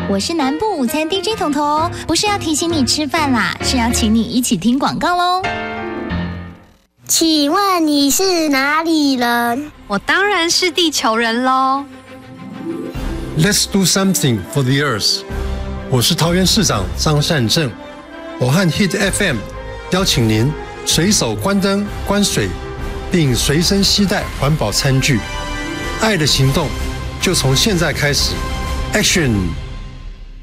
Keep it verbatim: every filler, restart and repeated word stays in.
我是南部午餐 D J 彤彤，不是要提醒你吃饭啦，是要请你一起听广告喽。 请问你是哪里人？ 我当然是地球人喽。 Let's do something for the earth。我是桃园市长张善政，我和 Hit F M 邀请您随手关灯、关水，并随身携带环保餐具。爱的行动就从现在开始 ，Action！